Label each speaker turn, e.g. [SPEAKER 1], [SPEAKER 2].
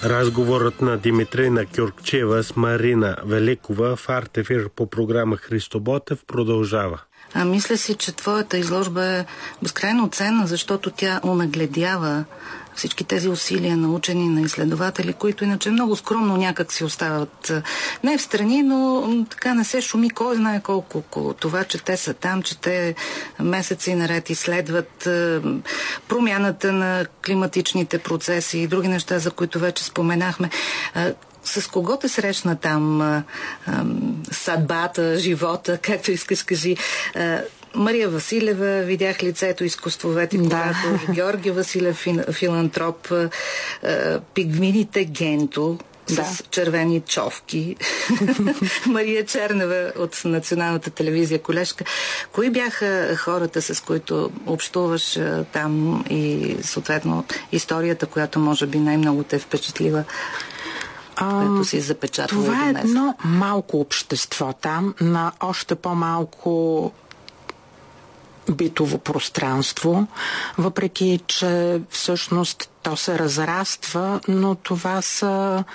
[SPEAKER 1] Разговорът на Димитрина Кюркчева с Марина Великова в Артефир по програма Христо Ботев продължава.
[SPEAKER 2] Мисля си, че твоята изложба е безкрайно ценна, защото тя онагледява всички тези усилия на учени, на изследователи, които иначе много скромно някак си остават не в страни, но така не се шуми кой знае колко около това, че те са там, че те месеци наред изследват промяната на климатичните процеси и други неща, за които вече споменахме. С кого те срещна там съдбата, живота, както искаш кажи? Мария Василева, видях лицето, изкуствовед и когато Георги Василев, филантроп, пигмините Генто с червени човки, Мария Чернева от Националната телевизия, колежка. Кои бяха хората, с които общуваш там и съответно историята, която може би най-много те впечатлила? Което си запечатала.
[SPEAKER 3] Това е едно малко общество там, на още по-малко битово пространство, въпреки че всъщност то се разраства, но това са